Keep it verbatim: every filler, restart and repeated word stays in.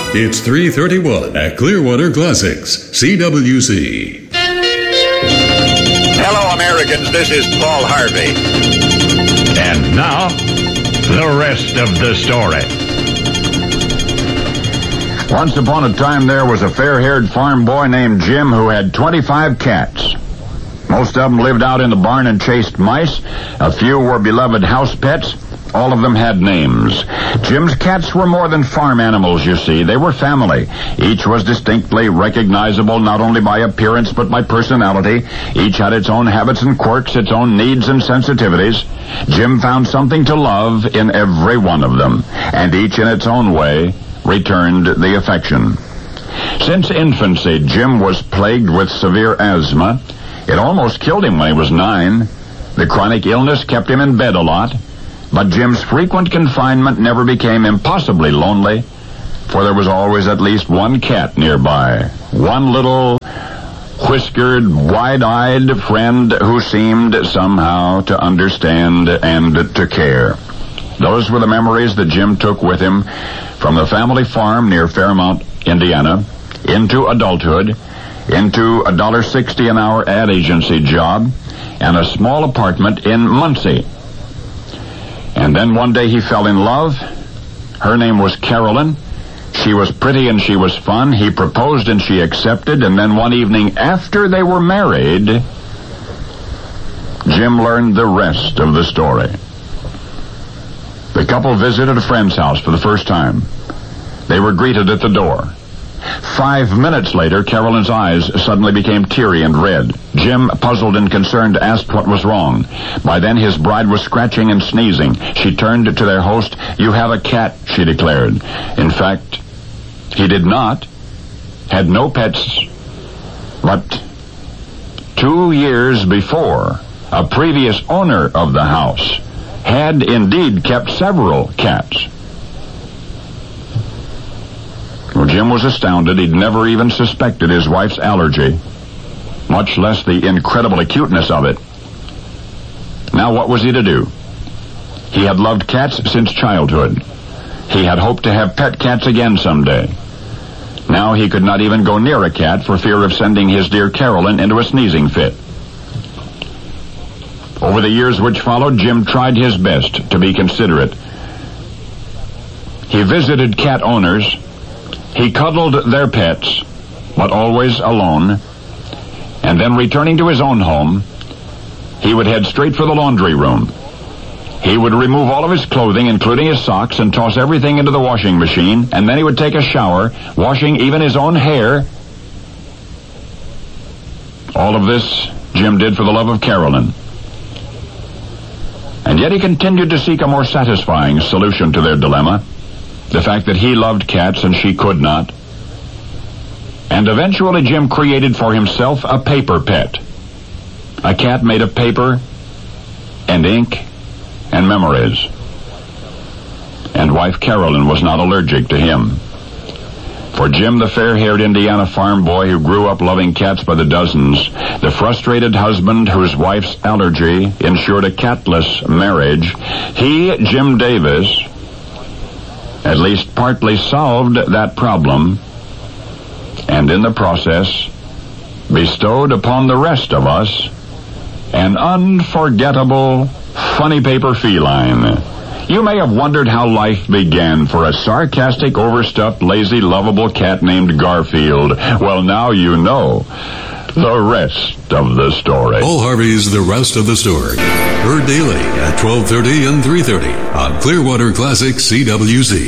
It's three thirty-one at Clearwater Classics, C W C. Hello, Americans. This is Paul Harvey. And now, the rest of the story. Once upon a time, there was a fair-haired farm boy named Jim who had twenty-five cats. Most of them lived out in the barn and chased mice. A few were beloved house pets. All of them had names. Jim's cats were more than farm animals, you see. They were family. Each was distinctly recognizable not only by appearance but by personality. Each had its own habits and quirks, its own needs and sensitivities. Jim found something to love in every one of them, and each in its own way returned the affection. Since infancy, Jim was plagued with severe asthma. It almost killed him when he was nine. The chronic illness kept him in bed a lot. But Jim's frequent confinement never became impossibly lonely, for there was always at least one cat nearby. One little, whiskered, wide-eyed friend who seemed somehow to understand and to care. Those were the memories that Jim took with him from the family farm near Fairmount, Indiana, into adulthood, into a one dollar sixty an hour ad agency job, and a small apartment in Muncie. And then one day he fell in love. Her name was Carolyn. She was pretty and she was fun. He proposed and she accepted. And then one evening after they were married, Jim learned the rest of the story. The couple visited a friend's house for the first time. They were greeted at the door. Five minutes later, Carolyn's eyes suddenly became teary and red. Jim, puzzled and concerned, asked what was wrong. By then, his bride was scratching and sneezing. She turned to their host. "You have a cat," she declared. In fact, he did not, had no pets, but two years before, a previous owner of the house had indeed kept several cats. Well, Jim was astounded. He'd never even suspected his wife's allergy, much less the incredible acuteness of it. Now, what was he to do? He had loved cats since childhood. He had hoped to have pet cats again someday. Now he could not even go near a cat for fear of sending his dear Carolyn into a sneezing fit. Over the years which followed, Jim tried his best to be considerate. He visited cat owners. He cuddled their pets, but always alone. And then, returning to his own home, he would head straight for the laundry room. He would remove all of his clothing, including his socks, and toss everything into the washing machine, and then he would take a shower, washing even his own hair. All of this Jim did for the love of Carolyn. And yet he continued to seek a more satisfying solution to their dilemma. The fact that he loved cats and she could not. And eventually Jim created for himself a paper pet. A cat made of paper and ink and memories. And wife Carolyn was not allergic to him. For Jim, the fair-haired Indiana farm boy who grew up loving cats by the dozens, the frustrated husband whose wife's allergy ensured a catless marriage, he, Jim Davis, at least partly solved that problem, and in the process bestowed upon the rest of us an unforgettable, funny paper feline. You may have wondered how life began for a sarcastic, overstuffed, lazy, lovable cat named Garfield. Well, now you know the rest of the story. Paul Harvey's The Rest of the Story. Heard daily at twelve thirty and three thirty on Clearwater Classic C W C.